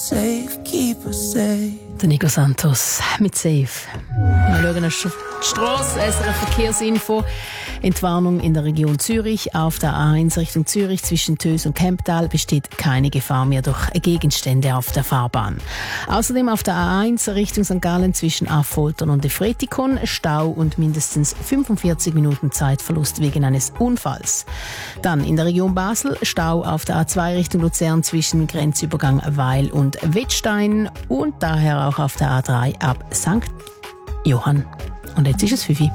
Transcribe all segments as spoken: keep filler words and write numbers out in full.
safe, keep us safe. Der Nico Santos mit Safe. Wir schauen auf die Strasse, S R F Verkehrsinfo. Entwarnung in der Region Zürich. Auf der A eins Richtung Zürich zwischen Tös und Kemptal besteht keine Gefahr mehr durch Gegenstände auf der Fahrbahn. Außerdem auf der A eins Richtung Sankt Gallen zwischen Affoltern und Efretikon Stau und mindestens fünfundvierzig Minuten Zeitverlust wegen eines Unfalls. Dann in der Region Basel Stau auf der A zwei Richtung Luzern zwischen Grenzübergang Weil und Wettstein und daher auch auf der A drei ab Sankt Johann. Und jetzt ist es fünf Uhr.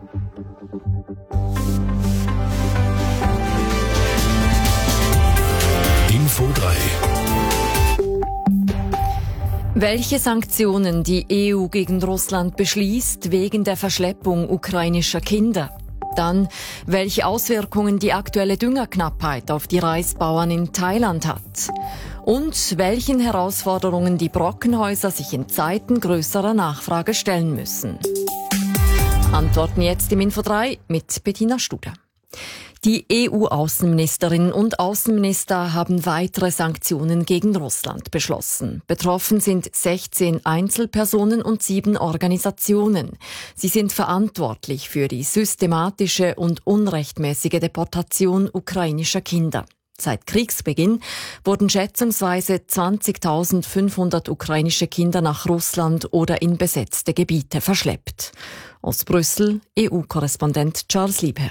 Info drei. Welche Sanktionen die E U gegen Russland beschließt wegen der Verschleppung ukrainischer Kinder? Dann, welche Auswirkungen die aktuelle Düngerknappheit auf die Reisbauern in Thailand hat? Und welchen Herausforderungen die Brockenhäuser sich in Zeiten größerer Nachfrage stellen müssen? Antworten jetzt im Info drei mit Bettina Studer. Die E U-Außenministerinnen und Außenminister haben weitere Sanktionen gegen Russland beschlossen. Betroffen sind sechzehn Einzelpersonen und sieben Organisationen. Sie sind verantwortlich für die systematische und unrechtmäßige Deportation ukrainischer Kinder. Seit Kriegsbeginn wurden schätzungsweise zwanzigtausendfünfhundert ukrainische Kinder nach Russland oder in besetzte Gebiete verschleppt. Aus Brüssel E U-Korrespondent Charles Liebherr.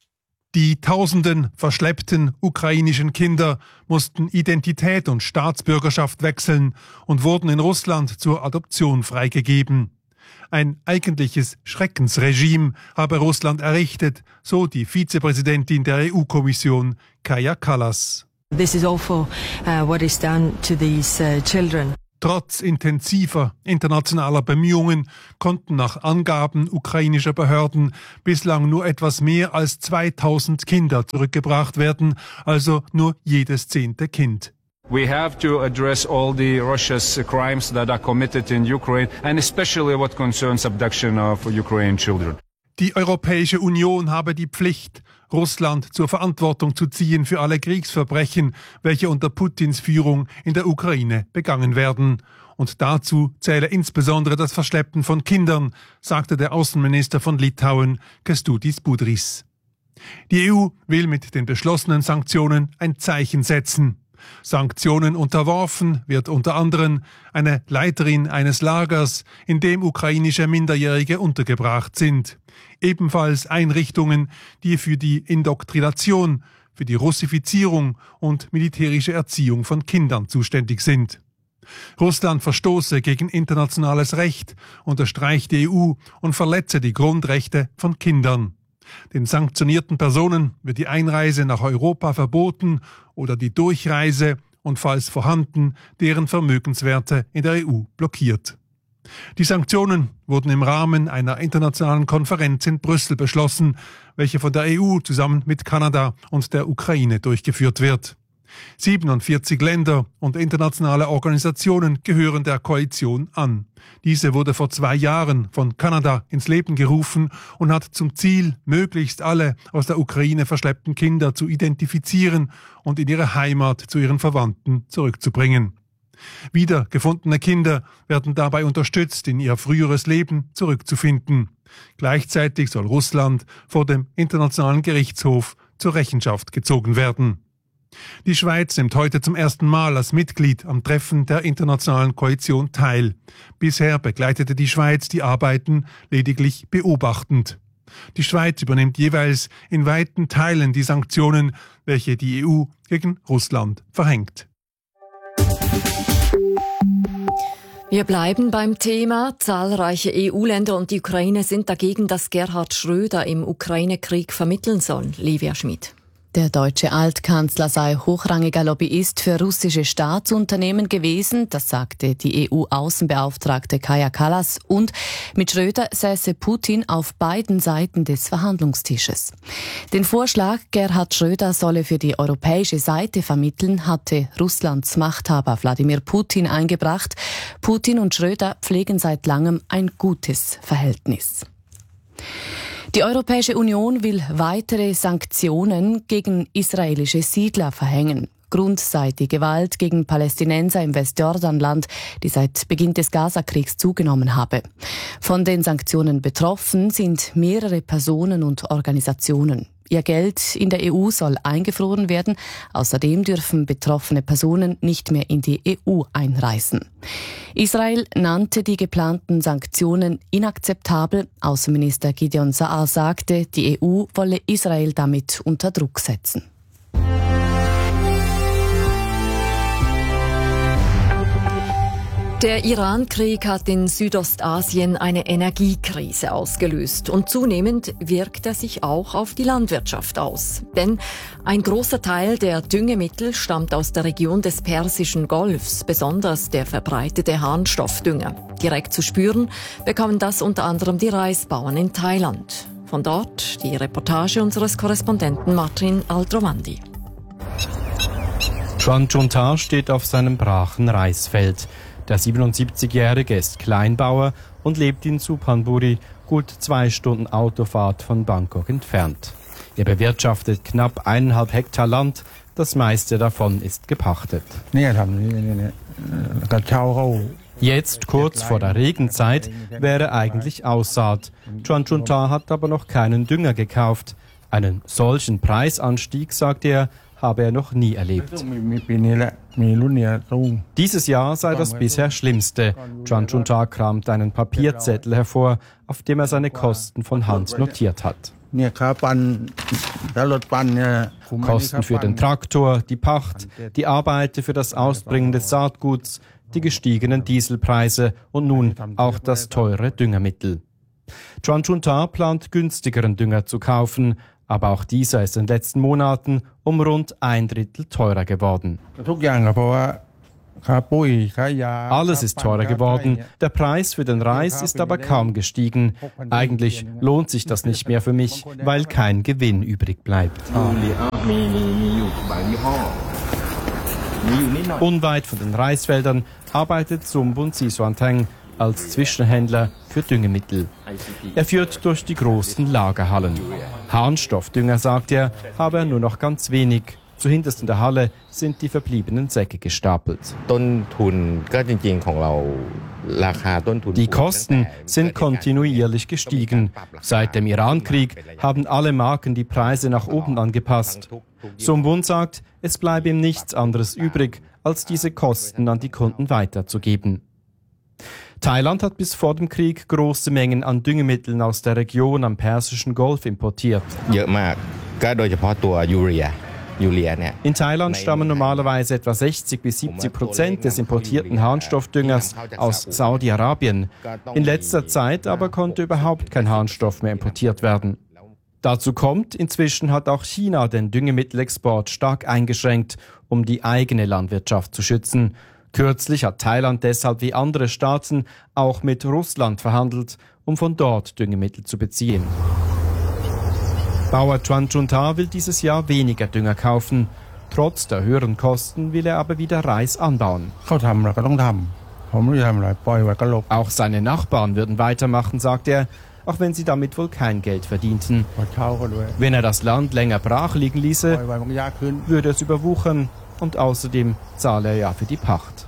Die tausenden verschleppten ukrainischen Kinder mussten Identität und Staatsbürgerschaft wechseln und wurden in Russland zur Adoption freigegeben. Ein eigentliches Schreckensregime habe Russland errichtet, so die Vizepräsidentin der E U-Kommission, Kaja Kallas. This is awful, uh, what is done to these uh, children. Trotz intensiver internationaler Bemühungen konnten nach Angaben ukrainischer Behörden bislang nur etwas mehr als zweitausend Kinder zurückgebracht werden, also nur jedes zehnte Kind. We have to address all the Russia's crimes that are committed in Ukraine, and especially what concerns abduction of Ukrainian children. Die Europäische Union habe die Pflicht, Russland zur Verantwortung zu ziehen für alle Kriegsverbrechen, welche unter Putins Führung in der Ukraine begangen werden. Und dazu zähle insbesondere das Verschleppen von Kindern, sagte der Außenminister von Litauen, Kęstutis Budrys. Die E U will mit den beschlossenen Sanktionen ein Zeichen setzen. Sanktionen unterworfen wird unter anderem eine Leiterin eines Lagers, in dem ukrainische Minderjährige untergebracht sind. Ebenfalls Einrichtungen, die für die Indoktrination, für die Russifizierung und militärische Erziehung von Kindern zuständig sind. Russland verstoße gegen internationales Recht, unterstreicht die E U und verletze die Grundrechte von Kindern. Den sanktionierten Personen wird die Einreise nach Europa verboten oder die Durchreise und falls vorhanden, deren Vermögenswerte in der E U blockiert. Die Sanktionen wurden im Rahmen einer internationalen Konferenz in Brüssel beschlossen, welche von der E U zusammen mit Kanada und der Ukraine durchgeführt wird. siebenundvierzig Länder und internationale Organisationen gehören der Koalition an. Diese wurde vor zwei Jahren von Kanada ins Leben gerufen und hat zum Ziel, möglichst alle aus der Ukraine verschleppten Kinder zu identifizieren und in ihre Heimat zu ihren Verwandten zurückzubringen. Wiedergefundene Kinder werden dabei unterstützt, in ihr früheres Leben zurückzufinden. Gleichzeitig soll Russland vor dem Internationalen Gerichtshof zur Rechenschaft gezogen werden. Die Schweiz nimmt heute zum ersten Mal als Mitglied am Treffen der internationalen Koalition teil. Bisher begleitete die Schweiz die Arbeiten lediglich beobachtend. Die Schweiz übernimmt jeweils in weiten Teilen die Sanktionen, welche die E U gegen Russland verhängt. Wir bleiben beim Thema. Zahlreiche E U-Länder und die Ukraine sind dagegen, dass Gerhard Schröder im Ukraine-Krieg vermitteln soll. Livia Schmid. Der deutsche Altkanzler sei hochrangiger Lobbyist für russische Staatsunternehmen gewesen, das sagte die E U-Außenbeauftragte Kaja Kallas, und mit Schröder säße Putin auf beiden Seiten des Verhandlungstisches. Den Vorschlag, Gerhard Schröder solle für die europäische Seite vermitteln, hatte Russlands Machthaber Wladimir Putin eingebracht. Putin und Schröder pflegen seit langem ein gutes Verhältnis. Die Europäische Union will weitere Sanktionen gegen israelische Siedler verhängen. Grund sei die Gewalt gegen Palästinenser im Westjordanland, die seit Beginn des Gazakriegs zugenommen habe. Von den Sanktionen betroffen sind mehrere Personen und Organisationen. Ihr Geld in der E U soll eingefroren werden. Außerdem dürfen betroffene Personen nicht mehr in die E U einreisen. Israel nannte die geplanten Sanktionen inakzeptabel. Außenminister Gideon Saar sagte, die E U wolle Israel damit unter Druck setzen. Der Iran-Krieg hat in Südostasien eine Energiekrise ausgelöst und zunehmend wirkt er sich auch auf die Landwirtschaft aus. Denn ein großer Teil der Düngemittel stammt aus der Region des Persischen Golfs, besonders der verbreitete Harnstoffdünger. Direkt zu spüren bekommen das unter anderem die Reisbauern in Thailand. Von dort die Reportage unseres Korrespondenten Martin Aldrovandi. Chuan Chunta steht auf seinem brachen Reisfeld. Der siebenundsiebzigjährige ist Kleinbauer und lebt in Suphanburi, gut zwei Stunden Autofahrt von Bangkok entfernt. Er bewirtschaftet knapp eineinhalb Hektar Land, das meiste davon ist gepachtet. Jetzt, kurz vor der Regenzeit, wäre eigentlich Aussaat. Chuan Chunta hat aber noch keinen Dünger gekauft. Einen solchen Preisanstieg, sagt er, habe er noch nie erlebt. Dieses Jahr sei das bisher schlimmste. Chuan Chunta kramt einen Papierzettel hervor, auf dem er seine Kosten von Hand notiert hat. Kosten für den Traktor, die Pacht, die Arbeiter für das Ausbringen des Saatguts, die gestiegenen Dieselpreise und nun auch das teure Düngermittel. Chuan Chunta plant günstigeren Dünger zu kaufen, aber auch dieser ist in den letzten Monaten um rund ein Drittel teurer geworden. Alles ist teurer geworden, der Preis für den Reis ist aber kaum gestiegen. Eigentlich lohnt sich das nicht mehr für mich, weil kein Gewinn übrig bleibt. Unweit von den Reisfeldern arbeitet Sumbun Sisuanteng als Zwischenhändler für Düngemittel. Er führt durch die großen Lagerhallen. Harnstoffdünger, sagt er, habe er nur noch ganz wenig. Zuhinterst in der Halle sind die verbliebenen Säcke gestapelt. Die Kosten sind kontinuierlich gestiegen. Seit dem Iran-Krieg haben alle Marken die Preise nach oben angepasst. Sumbun sagt, es bleibe ihm nichts anderes übrig, als diese Kosten an die Kunden weiterzugeben. Thailand hat bis vor dem Krieg große Mengen an Düngemitteln aus der Region am Persischen Golf importiert. In Thailand stammen normalerweise etwa sechzig bis siebzig Prozent des importierten Harnstoffdüngers aus Saudi-Arabien. In letzter Zeit aber konnte überhaupt kein Harnstoff mehr importiert werden. Dazu kommt, inzwischen hat auch China den Düngemittelexport stark eingeschränkt, um die eigene Landwirtschaft zu schützen. Kürzlich hat Thailand deshalb wie andere Staaten auch mit Russland verhandelt, um von dort Düngemittel zu beziehen. Bauer Chuan Chunta will dieses Jahr weniger Dünger kaufen. Trotz der höheren Kosten will er aber wieder Reis anbauen. Auch seine Nachbarn würden weitermachen, sagt er, auch wenn sie damit wohl kein Geld verdienten. Wenn er das Land länger brach liegen ließe, würde es überwuchern. Und außerdem zahle er ja für die Pacht.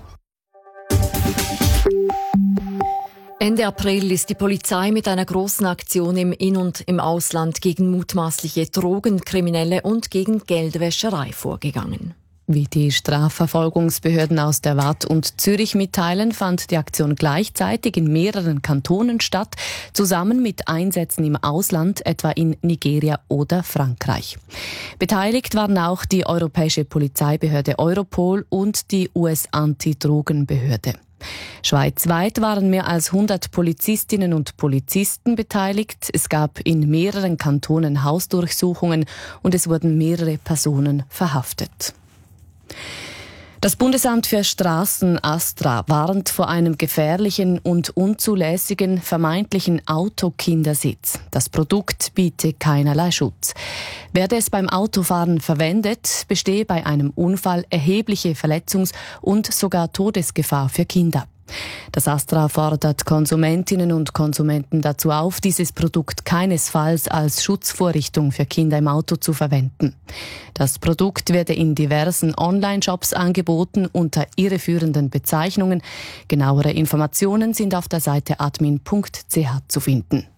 Ende April ist die Polizei mit einer großen Aktion im In- und im Ausland gegen mutmaßliche Drogenkriminelle und gegen Geldwäscherei vorgegangen. Wie die Strafverfolgungsbehörden aus der Waadt und Zürich mitteilen, fand die Aktion gleichzeitig in mehreren Kantonen statt, zusammen mit Einsätzen im Ausland, etwa in Nigeria oder Frankreich. Beteiligt waren auch die Europäische Polizeibehörde Europol und die U S-Antidrogenbehörde. Schweizweit waren mehr als hundert Polizistinnen und Polizisten beteiligt. Es gab in mehreren Kantonen Hausdurchsuchungen und es wurden mehrere Personen verhaftet. Das Bundesamt für Straßen Astra warnt vor einem gefährlichen und unzulässigen vermeintlichen Autokindersitz. Das Produkt biete keinerlei Schutz. Werde es beim Autofahren verwendet, bestehe bei einem Unfall erhebliche Verletzungs- und sogar Todesgefahr für Kinder. Das Astra fordert Konsumentinnen und Konsumenten dazu auf, dieses Produkt keinesfalls als Schutzvorrichtung für Kinder im Auto zu verwenden. Das Produkt werde in diversen Online-Shops angeboten unter irreführenden Bezeichnungen. Genauere Informationen sind auf der Seite admin punkt c h zu finden.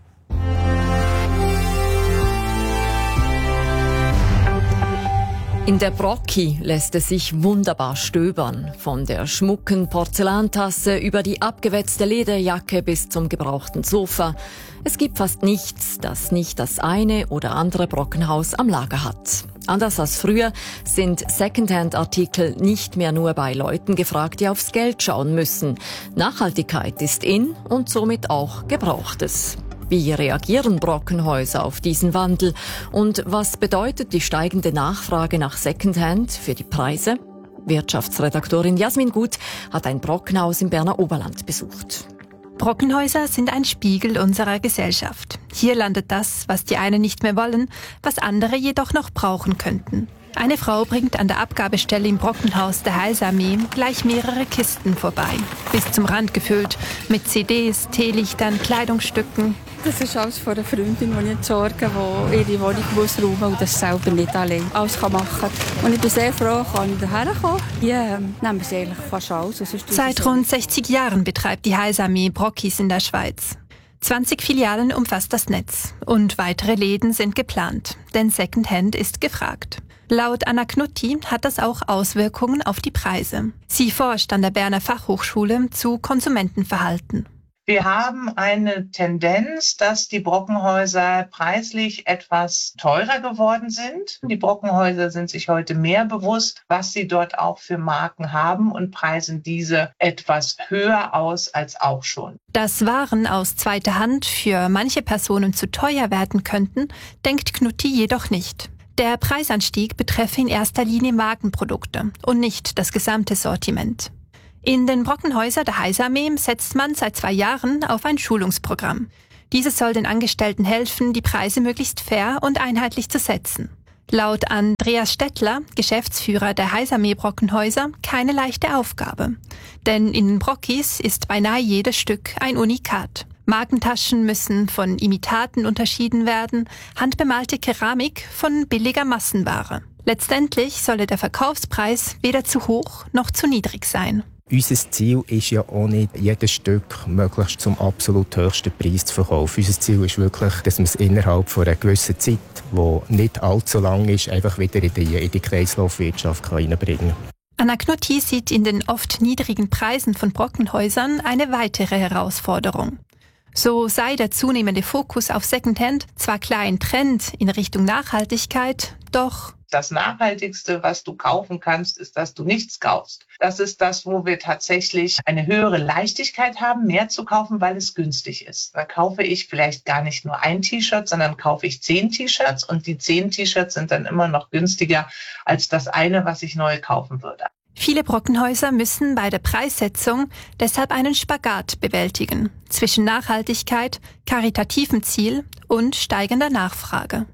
In der Brocchi lässt es sich wunderbar stöbern. Von der schmucken Porzellantasse über die abgewetzte Lederjacke bis zum gebrauchten Sofa. Es gibt fast nichts, das nicht das eine oder andere Brockenhaus am Lager hat. Anders als früher sind Secondhand-Artikel nicht mehr nur bei Leuten gefragt, die aufs Geld schauen müssen. Nachhaltigkeit ist in und somit auch Gebrauchtes. Wie reagieren Brockenhäuser auf diesen Wandel? Und was bedeutet die steigende Nachfrage nach Secondhand für die Preise? Wirtschaftsredaktorin Jasmin Gut hat ein Brockenhaus im Berner Oberland besucht. Brockenhäuser sind ein Spiegel unserer Gesellschaft. Hier landet das, was die einen nicht mehr wollen, was andere jedoch noch brauchen könnten. Eine Frau bringt an der Abgabestelle im Brockenhaus der Heilsarmee gleich mehrere Kisten vorbei. Bis zum Rand gefüllt mit C Ds, Teelichtern, Kleidungsstücken. Das ist alles von einer Freundin, die ich sorge, die ihre Wohnung muss räumen und das selber nicht allein alles machen kann. Und ich bin sehr froh, kann ich hierher kommen. Hier nehmen sie eigentlich fast alles. Seit rund sechzig Jahren betreibt die Heilsarmee Brockis in der Schweiz. zwanzig Filialen umfasst das Netz und weitere Läden sind geplant, denn Secondhand ist gefragt. Laut Anna Knutti hat das auch Auswirkungen auf die Preise. Sie forscht an der Berner Fachhochschule zu Konsumentenverhalten. Wir haben eine Tendenz, dass die Brockenhäuser preislich etwas teurer geworden sind. Die Brockenhäuser sind sich heute mehr bewusst, was sie dort auch für Marken haben und preisen diese etwas höher aus als auch schon. Dass Waren aus zweiter Hand für manche Personen zu teuer werden könnten, denkt Knutti jedoch nicht. Der Preisanstieg betreffe in erster Linie Markenprodukte und nicht das gesamte Sortiment. In den Brockenhäusern der Heilsarmee setzt man seit zwei Jahren auf ein Schulungsprogramm. Dieses soll den Angestellten helfen, die Preise möglichst fair und einheitlich zu setzen. Laut Andreas Stettler, Geschäftsführer der Heilsarmee Brockenhäuser, keine leichte Aufgabe. Denn in den Brockis ist beinahe jedes Stück ein Unikat. Markentaschen müssen von Imitaten unterschieden werden, handbemalte Keramik von billiger Massenware. Letztendlich solle der Verkaufspreis weder zu hoch noch zu niedrig sein. Unser Ziel ist ja auch nicht, jedes Stück möglichst zum absolut höchsten Preis zu verkaufen. Unser Ziel ist wirklich, dass man es innerhalb von einer gewissen Zeit, die nicht allzu lang ist, einfach wieder in die, in die Kreislaufwirtschaft reinbringen kann. Anna Knutti sieht in den oft niedrigen Preisen von Brockenhäusern eine weitere Herausforderung. So sei der zunehmende Fokus auf Secondhand zwar klar ein Trend in Richtung Nachhaltigkeit, doch das Nachhaltigste, was du kaufen kannst, ist, dass du nichts kaufst. Das ist das, wo wir tatsächlich eine höhere Leichtigkeit haben, mehr zu kaufen, weil es günstig ist. Da kaufe ich vielleicht gar nicht nur ein T-Shirt, sondern kaufe ich zehn T-Shirts und die zehn T-Shirts sind dann immer noch günstiger als das eine, was ich neu kaufen würde. Viele Brockenhäuser müssen bei der Preissetzung deshalb einen Spagat bewältigen zwischen Nachhaltigkeit, karitativem Ziel und steigender Nachfrage.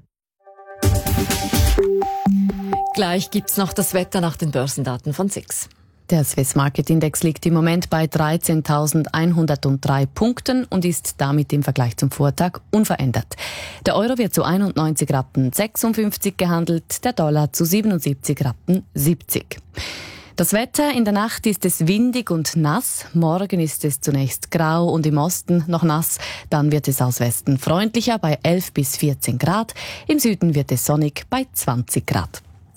Gleich gibt's noch das Wetter nach den Börsendaten von S I X. Der Swiss Market Index liegt im Moment bei dreizehntausendeinhundertdrei Punkten und ist damit im Vergleich zum Vortag unverändert. Der Euro wird zu einundneunzig Rappen sechsundfünfzig gehandelt, der Dollar zu siebenundsiebzig Rappen siebzig. Das Wetter: in der Nacht ist es windig und nass. Morgen ist es zunächst grau und im Osten noch nass. Dann wird es aus Westen freundlicher bei elf bis vierzehn Grad. Im Süden wird es sonnig bei zwanzig Grad.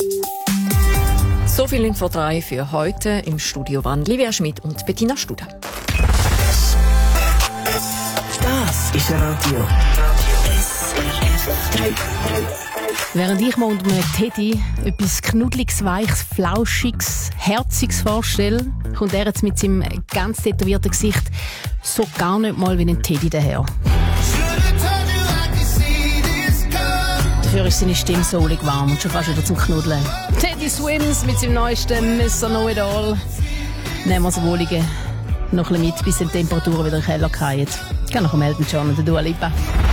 So viel Info drei für heute. Im Studio waren Livia Schmidt und Bettina Studer. Das ist Radio. Während ich mir unter einem Teddy etwas Knuddeliges, Weiches, Flauschiges, Herziges vorstelle, kommt er jetzt mit seinem ganz tätowierten Gesicht so gar nicht mal wie ein Teddy daher. Dafür ist seine Stimme sohlig warm und schon fast wieder zum Knuddeln. Teddy Swims mit seinem neuesten Mister Know-It-All. Nehmen wir das Wohlige noch ein bisschen mit, bis die Temperaturen wieder in den Keller fallen. Ich kann noch melden, John und Dua Lipa.